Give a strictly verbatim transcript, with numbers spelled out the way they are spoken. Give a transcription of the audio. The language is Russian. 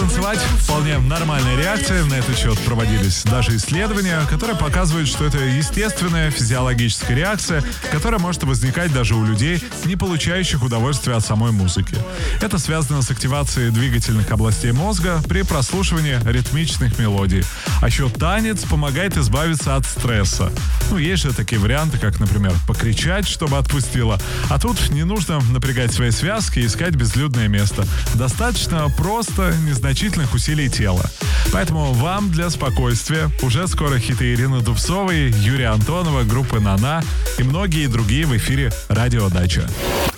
танцевать – вполне нормальная реакция. На этот счет проводились даже исследования, которые показывают, что это естественная физиологическая реакция, которая может возникать даже у людей, не получающих удовольствия от самой музыки. Это связано с активацией двигательных областей мозга при прослушивании ритмичных мелодий. А еще танец помогает избавиться от стресса. Ну, есть же такие варианты, как, например, покричать, чтобы отпустило. А тут не нужно напрягать свои связки и искать безлюдное место. Достаточно просто незначительных усилий тела. Поэтому вам для спокойствия уже скоро хиты Ирины Дубцовой, Юрия Антонова, группы «Нана» и многие другие в эфире «Радио Дача».